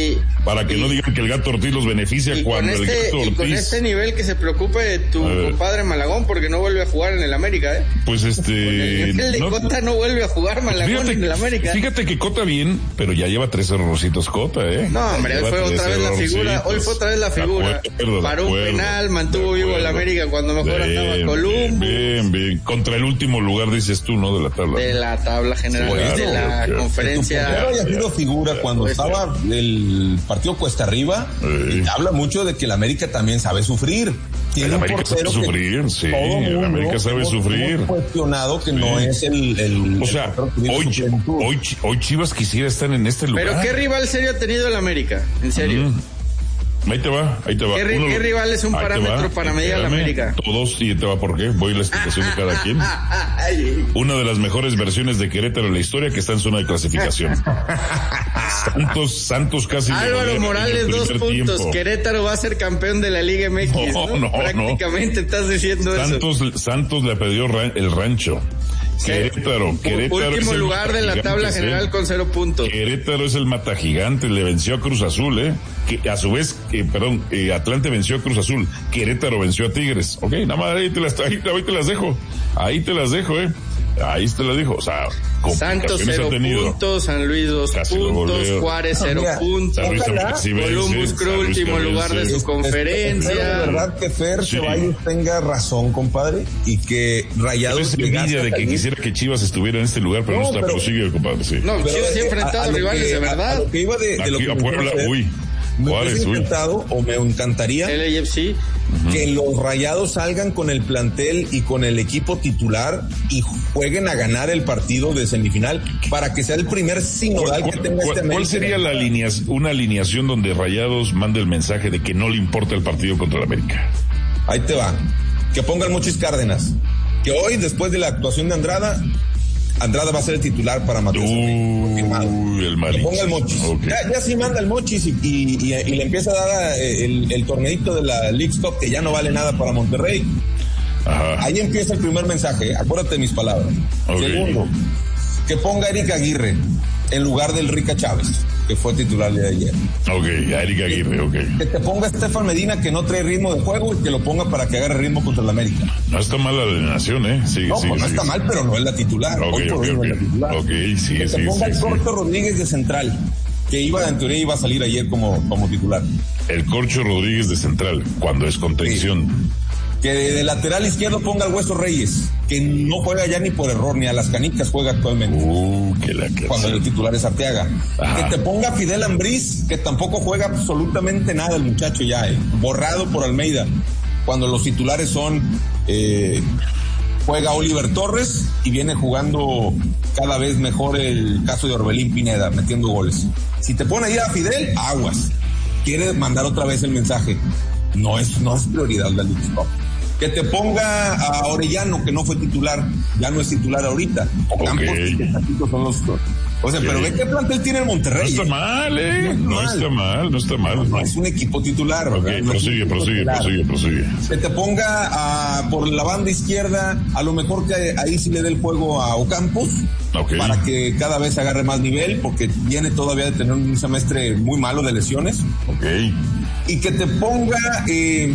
Para que y, no digan que el Gato Ortiz los beneficia cuando este, el Gato Ortiz... Y con este nivel que se preocupe de tu compadre Malagón, porque no vuelve a jugar en el América, ¿eh? Pues este... El de no, Cota no vuelve a jugar Malagón fíjate, en el América. Fíjate que Cota bien, pero ya lleva tres errorcitos Cota, ¿eh? No, hombre, hoy fue otra vez la figura, hoy fue otra vez la figura. Acuerdo, Paró un penal, mantuvo vivo el América cuando mejor bien, andaba Columbus. Bien, bien, contra el último lugar, dices tú, ¿no? De la tabla. De la tabla general, claro, de la claro. conferencia. Pero haya sido figura cuando pues, estaba el partido cuesta arriba, sí. y habla mucho de que el América también sabe sufrir. El América sabe sufrir, sí, el América sabe sufrir. Cuestionado que sí. no es el, el o sea, el hoy, hoy, hoy Chivas quisiera estar en este lugar. Pero ¿qué rival serio ha tenido el América? En serio. Mm. Ahí te va, ahí te va. ¿Qué, Uno, ¿qué rival es un parámetro para medir a la América? Todos, y te va por qué. Voy a la explicación de cada quien. Una de las mejores versiones de Querétaro en la historia que está en zona de clasificación. Santos, Santos casi. Álvaro Morales, dos puntos. Tiempo. Querétaro va a ser campeón de la Liga M X. No, no, no Prácticamente no. estás diciendo Santos, eso. Santos le perdió el rancho. Querétaro, Querétaro último es lugar de la tabla general ¿eh? con cero puntos. Querétaro es el matagigante, le venció a Cruz Azul, eh. Que a su vez, eh, perdón, eh, Atlante venció a Cruz Azul, Querétaro venció a Tigres. Ok, nada más ahí te las, ahí, ahí te las dejo, ahí te las dejo, eh. Ahí te las dejo, o sea, Santos cero puntos, San Luis dos Casi puntos, Juárez cero ah, puntos, Columbus Crew último lugar de su conferencia. De verdad que Fer sí. Ceballos tenga razón, compadre, y que Rayados... Es envidia de que quisiera que Chivas estuviera en este lugar, pero no, no está, pero prosigue, compadre, sí. No, pero Chivas sí ha enfrentado a, a rivales que, de verdad. A, a lo que iba de, de Aquí, lo que a Puebla, uy. Me hubiese encantado o me encantaría el A F C uh-huh. que los Rayados salgan con el plantel y con el equipo titular y jueguen a ganar el partido de semifinal para que sea el primer sinodal que tenga este América. ¿Cuál sería la alineación, una alineación donde Rayados mande el mensaje de que no le importa el partido contra el América? Ahí te va. Que pongan Mochis Cárdenas. Que hoy, después de la actuación de Andrada, Andrada va a ser el titular para Matías. Uy, el Malich. Que ponga el Mochis. Okay. Ya, ya sí manda el Mochis y, y, y, y le empieza a dar el, el torneito de la Leagues Cup que ya no vale nada para Monterrey. Ajá. Ahí empieza el primer mensaje. Acuérdate de mis palabras. Okay. Segundo, que ponga a Eric Aguirre en lugar del Rica Chávez, que fue titular de ayer. Ok, a Eric Aguirre, ok. Que te ponga a Estefan Medina, que no trae ritmo de juego, y que lo ponga para que agarre ritmo contra el América. No está mal la alineación, ¿eh? Sí, no, sí, pues no sí, está sí. mal, pero no es la titular. Ok, Hoy ok, por ok. Es la titular. Ok, sí, que sí, te ponga sí, el Corto sí. Rodríguez de central, que iba, en teoría iba a salir ayer como, como titular. El Corcho Rodríguez de central, cuando es contención. Sí. Que de lateral izquierdo ponga al Hueso Reyes, que no juega ya ni por error, ni a las canicas juega actualmente. Uh, que la que cuando el titular es Arteaga. Ajá. Que te ponga Fidel Ambriz, que tampoco juega absolutamente nada el muchacho ya, eh, borrado por Almeida. Cuando los titulares son, eh, juega Oliver Torres y viene jugando cada vez mejor el caso de Orbelín Pineda, metiendo goles. Si te pone ahí a Fidel, aguas. Quiere mandar otra vez el mensaje. No es, no es prioridad la Leagues Cup. Que te ponga a Orellano, que no fue titular, ya no es titular ahorita. O Campos okay. y Tecatito son los dos. O sea, okay. pero ve qué plantel tiene el Monterrey. No está mal, eh. No, no está mal, no está mal. No, no es un equipo titular. Ok, no prosigue, prosigue, titular. prosigue, prosigue. Que te ponga a, por la banda izquierda, a lo mejor que ahí sí le dé el juego a Ocampos. Okay. Para que cada vez agarre más nivel, porque viene todavía de tener un semestre muy malo de lesiones. Ok. Y que te ponga eh,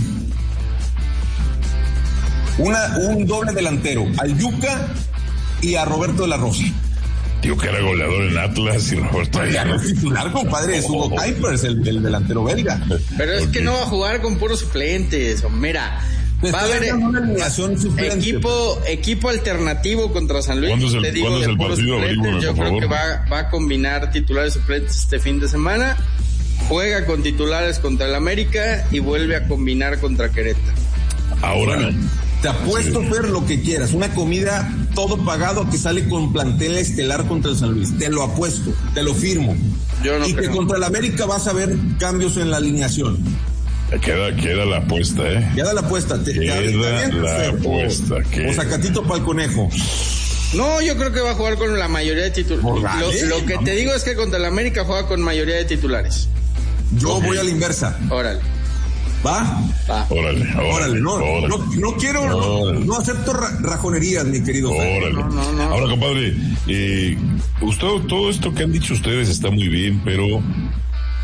una, un doble delantero, al Yuca y a Roberto de la Rosa. Tío, que era goleador en Atlas y Roberto. Pues ya no es titular, compadre, es Hugo Kuipers, el, el delantero belga. Pero es okay. que no va a jugar con puros suplentes. Mira, va a haber una alineación suplente. Equipo, equipo alternativo contra San Luis. ¿Cuándo es el, te digo, es el partido? Averigüeme, Yo creo favor. que va, va a combinar titulares y suplentes este fin de semana. Juega con titulares contra el América y vuelve a combinar contra Querétaro. Ahora bueno, te apuesto, sí. Fer, lo que quieras. Una comida todo pagado que sale con plantel estelar contra el San Luis. Te lo apuesto, te lo firmo. Yo no y creo. que contra el América vas a ver cambios en la alineación. Queda, queda la apuesta, ¿eh? Queda la apuesta. Te, queda te la Fer, apuesta. O, que... o Sacatito para el conejo. No, yo creo que va a jugar con la mayoría de titulares. Lo, lo que te digo es que contra el América juega con mayoría de titulares. Yo okay. voy a la inversa. Órale. ¿Va? Va. Órale, órale. Órale, no, órale. no, no quiero, no, no acepto ra- rajonerías, mi querido. Órale. No, no, no. Ahora, compadre, eh, usted, todo esto que han dicho ustedes está muy bien, pero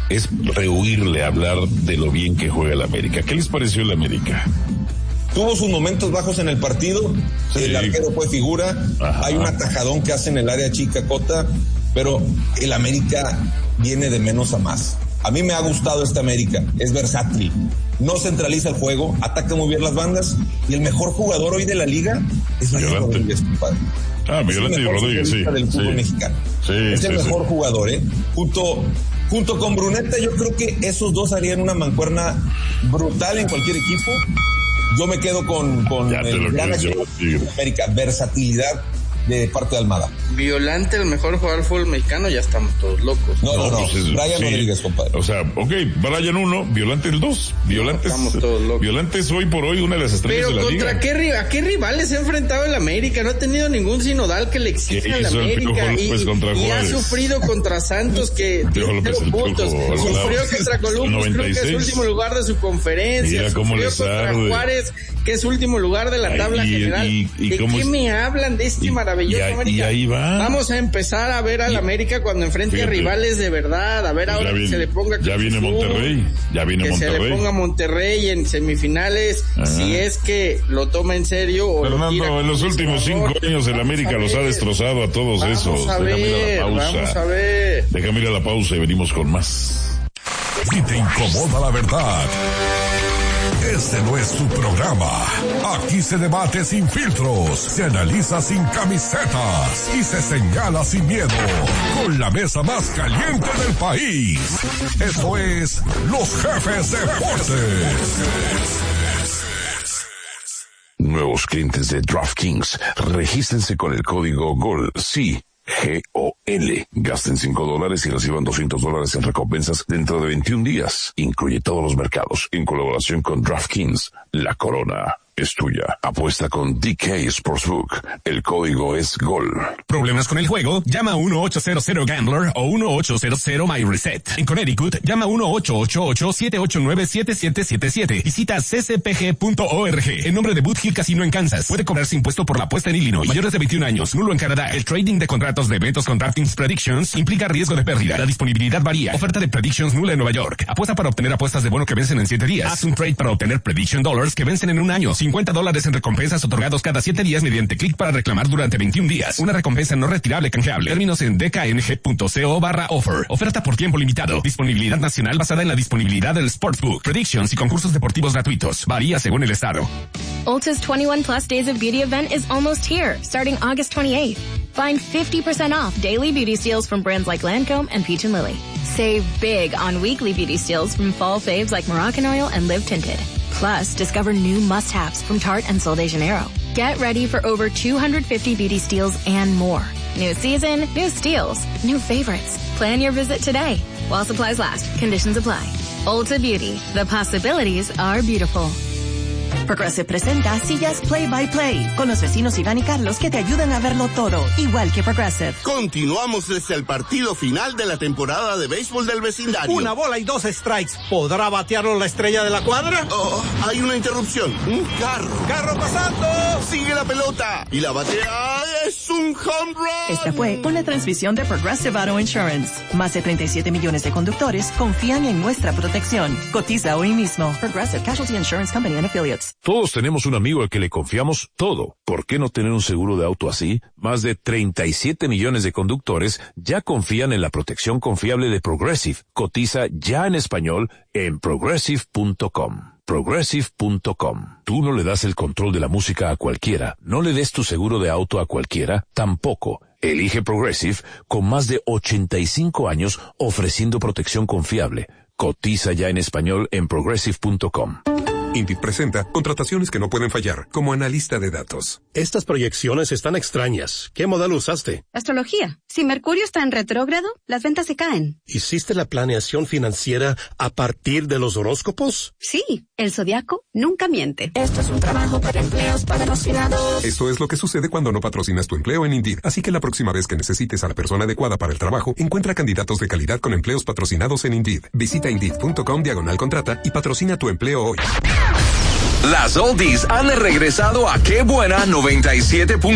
es rehuirle hablar de lo bien que juega el América. ¿Qué les pareció el América? Tuvo sus momentos bajos en el partido, sí. El arquero fue figura, ajá. Hay un atajadón que hace en el área chica Cota, pero el América viene de menos a más. A mí me ha gustado esta América, es versátil, no centraliza el juego, ataca muy bien las bandas, y el mejor jugador hoy de la liga es Brian Rodríguez, compadre. Ah, Violante y Rodríguez, sí. Del fútbol sí. mexicano. Sí, es el sí, mejor sí. jugador, ¿eh? Junto, junto con Bruneta, yo creo que esos dos harían una mancuerna brutal en cualquier equipo. Yo me quedo con, con el gran América, versatilidad de parte de Almada. Violante, el mejor jugador de fútbol mexicano, ya estamos todos locos. No, no, no, pues es, Brian sí. Rodríguez, compadre. O sea, ok, Brian uno, Violante el dos. Violante, estamos todos locos. Violante es hoy por hoy una de las estrellas Pero de la contra liga. Qué, ¿a qué rivales se ha enfrentado el América? No ha tenido ningún sinodal que le exija al América. Y, y ha sufrido contra Santos, que tiene cero puntos. Sufrió contra Columbus, creo que es último lugar de su conferencia. Mira cómo Sufrió les contra arde. Juárez, que es último lugar de la tabla Ay, y, general. Y, y, ¿De qué me hablan de este y, maravilloso y, América? Y ahí va. Vamos a empezar a ver al y, América cuando enfrente fíjate, a rivales de verdad. A ver pues ahora viene, que se le ponga... Ya viene Cruz Monterrey. Ya viene que Monterrey. se le ponga Monterrey en semifinales, ajá. Si es que lo toma en serio. O Fernando, en los últimos cinco años el América los ha destrozado a todos vamos esos. A ver, Déjame ir a la pausa. Vamos a ver. Déjame ir a la pausa y venimos con más. Si te incomoda la verdad, este no es tu programa. Aquí se debate sin filtros, se analiza sin camisetas y se señala sin miedo. Con la mesa más caliente del país. Esto es Los Jefes Deportes. Nuevos clientes de DraftKings, regístrense con el código GOL. Sí. G O L. Gasten cinco dólares y reciban doscientos dólares en recompensas dentro de veintiún días. Incluye todos los mercados en colaboración con DraftKings. La corona es tuya. Apuesta con D K Sportsbook. El código es GOL. ¿Problemas con el juego? Llama a uno ocho cero cero Gambler o uno ocho cero cero My Reset. En Connecticut, llama a uno ocho ocho ocho siete ocho nueve siete siete siete siete. Visita c c p g punto org. En nombre de Boot Hill Casino en Kansas. Puede cobrarse impuesto por la apuesta en Illinois. Mayores de veintiún años. Nulo en Canadá. El trading de contratos de eventos con DraftKings Predictions implica riesgo de pérdida. La disponibilidad varía. Oferta de Predictions nula en Nueva York. Apuesta para obtener apuestas de bono que vencen en siete días. Haz un trade para obtener Prediction Dollars que vencen en un año. cincuenta dólares en recompensas otorgados cada siete días mediante clic para reclamar durante veintiún días. Una recompensa no retirable canjeable. Términos en d k n g punto co barra offer. Oferta por tiempo limitado. Disponibilidad nacional basada en la disponibilidad del Sportsbook. Predictions y concursos deportivos gratuitos. Varía según el estado. Ulta's twenty-one plus days of beauty event is almost here, starting August twenty-eighth. Find fifty percent off daily beauty steals from brands like Lancome and Peach and Lily. Save big on weekly beauty steals from fall faves like Moroccan Oil and Live Tinted. Plus, discover new must-haves from Tarte and Sol de Janeiro. Get ready for over two hundred fifty beauty steals and more. New season, new steals, new favorites. Plan your visit today. While supplies last, conditions apply. Ulta Beauty. The possibilities are beautiful. Progressive presenta sillas Play by Play con los vecinos Iván y Carlos que te ayudan a verlo todo, igual que Progressive. Continuamos desde el partido final de la temporada de béisbol del vecindario. Una bola y dos strikes. ¿Podrá batearlo la estrella de la cuadra? Oh, hay una interrupción. Un carro. ¡Carro pasando! Sigue la pelota. Y la batea es un home run. Esta fue una transmisión de Progressive Auto Insurance. Más de treinta y siete millones de conductores confían en nuestra protección. Cotiza hoy mismo. Progressive Casualty Insurance Company and Affiliates. Todos tenemos un amigo al que le confiamos todo. ¿Por qué no tener un seguro de auto así? Más de treinta y siete millones de conductores ya confían en la protección confiable de Progressive. Cotiza ya en español en progressive punto com. progressive punto com. Tú no le das el control de la música a cualquiera. No le des tu seguro de auto a cualquiera, tampoco. Elige Progressive con más de ochenta y cinco años ofreciendo protección confiable. Cotiza ya en español en progressive punto com. Indeed presenta contrataciones que no pueden fallar, como analista de datos. Estas proyecciones están extrañas. ¿Qué modelo usaste? Astrología. Si Mercurio está en retrógrado, las ventas se caen. ¿Hiciste la planeación financiera a partir de los horóscopos? Sí, el zodiaco nunca miente. Esto es un trabajo para empleos patrocinados. Esto es lo que sucede cuando no patrocinas tu empleo en Indeed. Así que la próxima vez que necesites a la persona adecuada para el trabajo, encuentra candidatos de calidad con empleos patrocinados en Indeed. Visita indeed punto com diagonal contrata y patrocina tu empleo hoy. Las oldies han regresado a Qué Buena noventa y siete punto